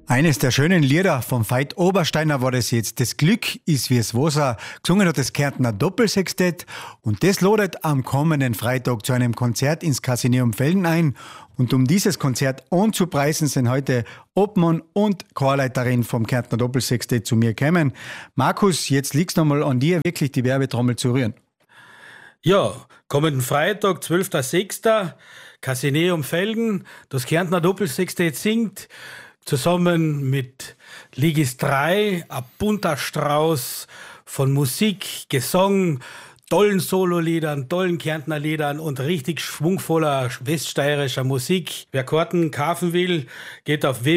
Eines der schönen Lieder vom Veit Obersteiner war das jetzt. Das Glück ist wie's Wasser. Gesungen hat das Kärntner Doppelsextett. Und das ladet am kommenden Freitag zu einem Konzert ins Casineum Velden ein. Und um dieses Konzert anzupreisen, sind heute Obmann und Chorleiterin vom Kärntner Doppelsextett zu mir gekommen. Markus, jetzt liegt's nochmal an dir, wirklich die Werbetrommel zu rühren. Ja, kommenden Freitag, 12.06. Casineum Velden. Das Kärntner Doppelsextett singt zusammen mit Ligis 3, ein bunter Strauß von Musik, Gesang, tollen Sololiedern, tollen Kärntner Liedern und richtig schwungvoller weststeirischer Musik. Wer Karten kaufen will, geht auf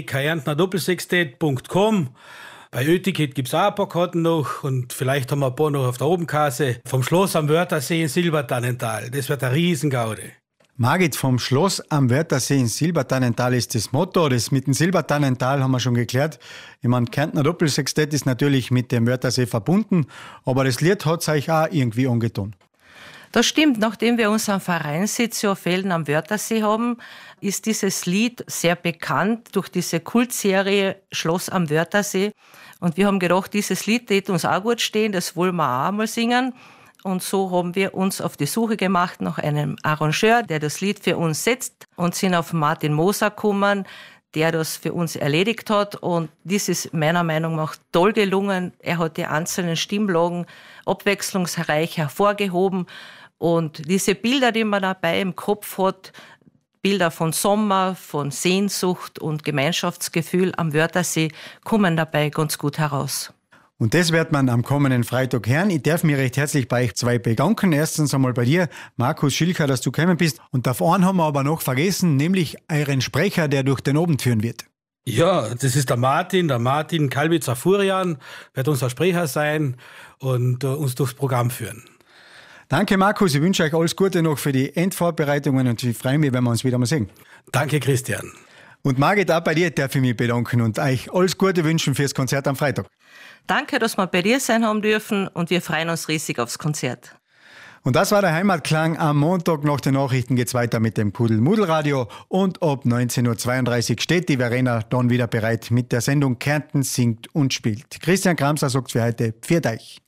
www.kärntnerdoppelsextett.com. Bei Ö-Ticket gibt es auch ein paar Karten noch und vielleicht haben wir ein paar noch auf der Obenkasse. Vom Schloss am Wörthersee in Silbertannental. Das wird eine Riesengaude. Margit, vom Schloss am Wörthersee in Silbertannental ist das Motto. Das mit dem Silbertannental haben wir schon geklärt. Ich meine, Kärntner Doppelsextett ist natürlich mit dem Wörthersee verbunden, aber das Lied hat es euch auch irgendwie angetan. Das stimmt. Nachdem wir unseren Vereinssitz auf Velden am Wörthersee haben, ist dieses Lied sehr bekannt durch diese Kultserie Schloss am Wörthersee. Und wir haben gedacht, dieses Lied wird uns auch gut stehen, das wollen wir auch mal singen. Und so haben wir uns auf die Suche gemacht nach einem Arrangeur, der das Lied für uns setzt, und sind auf Martin Moser gekommen, der das für uns erledigt hat. Und das ist meiner Meinung nach toll gelungen. Er hat die einzelnen Stimmlagen abwechslungsreich hervorgehoben. Und diese Bilder, die man dabei im Kopf hat, Bilder von Sommer, von Sehnsucht und Gemeinschaftsgefühl am Wörthersee, kommen dabei ganz gut heraus. Und das wird man am kommenden Freitag hören. Ich darf mich recht herzlich bei euch zwei bedanken. Erstens einmal bei dir, Markus Schilker, dass du gekommen bist. Und auf einen haben wir aber noch vergessen, nämlich euren Sprecher, der durch den Abend führen wird. Ja, das ist der Martin Kalbitzer-Furian, wird unser Sprecher sein und uns durchs Programm führen. Danke, Markus. Ich wünsche euch alles Gute noch für die Endvorbereitungen und ich freue mich, wenn wir uns wieder mal sehen. Danke, Christian. Und Margit, auch bei dir darf ich mich bedanken und euch alles Gute wünschen fürs Konzert am Freitag. Danke, dass wir bei dir sein haben dürfen und wir freuen uns riesig aufs Konzert. Und das war der Heimatklang. Am Montag nach den Nachrichten geht's weiter mit dem Pudel-Mudel-Radio und ab 19.32 Uhr steht die Verena dann wieder bereit mit der Sendung Kärnten singt und spielt. Christian Kramser sagt für heute, pfiat euch.